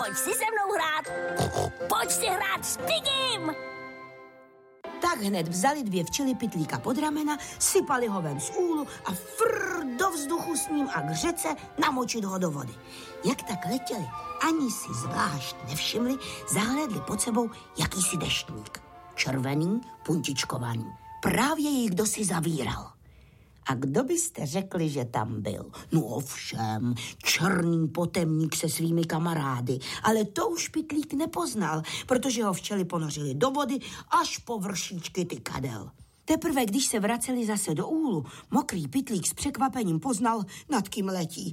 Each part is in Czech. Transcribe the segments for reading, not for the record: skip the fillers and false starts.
pojď si se mnou hrát. Pojď si hrát s Pigim. Tak hned vzali 2 včely Pytlíka pod ramena, sypali ho ven z úlu a do vzduchu s ním a k řece namočit ho do vody. Jak tak letěli, ani si zvlášť nevšimli, zahlédli pod sebou jakýsi deštník. Červený, puntičkovaný. Právě jej kdosi zavíral. A kdo byste řekli, že tam byl? No ovšem, černý potemník se svými kamarády, ale to už Pytlík nepoznal, protože ho včely ponořili do vody až po vršičky tykadel. Teprve, když se vraceli zase do úlu, mokrý Pytlík s překvapením poznal, nad kým letí.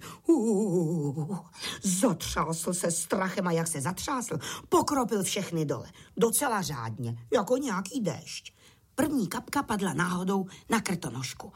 Zatřásl se strachem a jak se zatřásl, pokropil všechny dole. Docela řádně, jako nějaký déšť. První kapka padla náhodou na krtonožku.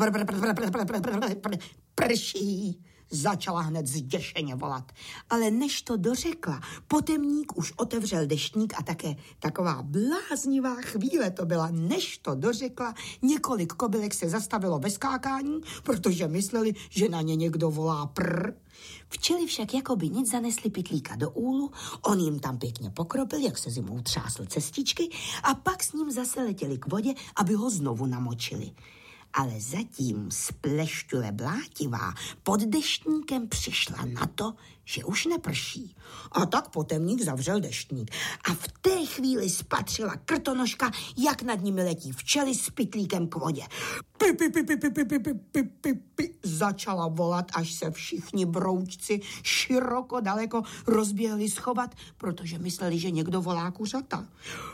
Prší, začala hned zděšeně volat. Ale než to dořekla, potemník už otevřel deštník a také taková bláznivá chvíle to byla. Než to dořekla, několik kobylek se zastavilo ve skákání, protože mysleli, že na ně někdo volá prr. Včely však jakoby nic zanesli Pytlíka do úlu, on jim tam pěkně pokropil, jak se zimou třásl cestičky a pak s ním zase letěli k vodě, aby ho znovu namočili. Ale zatím splešťule blátivá pod deštníkem přišla na to, že už neprší. A tak potemník zavřel deštník. A v té chvíli spatřila krtonožka, jak nad nimi letí včely s Pytlíkem k vodě. Pi, začala volat, až se všichni broučci široko daleko rozběhli schovat, protože mysleli, že někdo volá kuřata.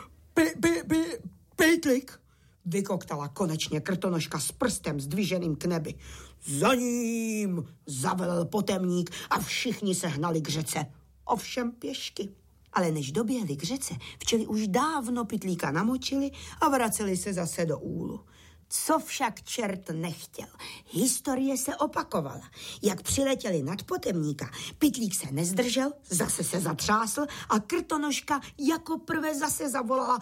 Pytlík! Vykoktala konečně krtonožka s prstem zdviženým k nebi. Za ním zavelel potemník a všichni se hnali k řece. Ovšem pěšky. Ale než doběhli k řece, včely už dávno Pytlíka namočili a vraceli se zase do úlu. Co však čert nechtěl. Historie se opakovala. Jak přiletěli nad potemníka, Pytlík se nezdržel, zase se zatřásl a krtonožka jako prvé zase zavolala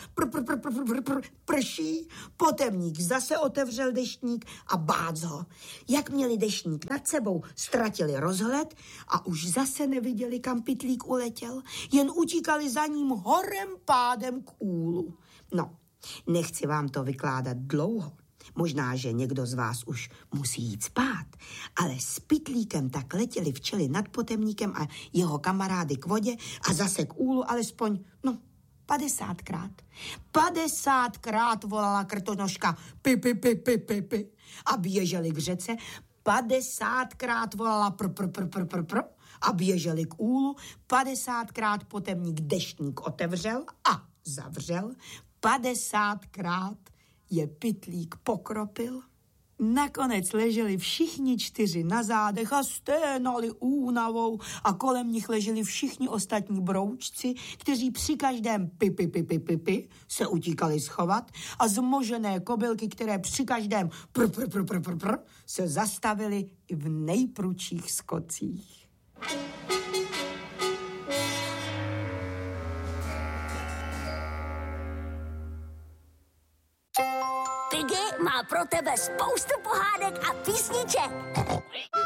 prší. Potemník zase otevřel deštník a bác ho. Jak měli deštník nad sebou, ztratili rozhled a už zase neviděli, kam Pytlík uletěl. Jen utíkali za ním horem pádem k úlu. No, nechci vám to vykládat dlouho. Možná, že někdo z vás už musí jít spát, ale s Pytlíkem tak letěli včely nad potemníkem a jeho kamarády k vodě a zase k úlu alespoň, 50krát. 50krát volala krtonožka pi a běželi k řece. 50krát volala pr a běželi k úlu. 50krát potemník deštník otevřel a zavřel. 50krát je Pytlík pokropil. Nakonec leželi všichni 4 na zádech a sténali únavou a kolem nich leželi všichni ostatní broučci, kteří při každém pi se utíkali schovat a zmožené kobylky, které při každém pr se zastavily i v nejprudších skocích. Piggy má pro tebe spoustu pohádek a písniček.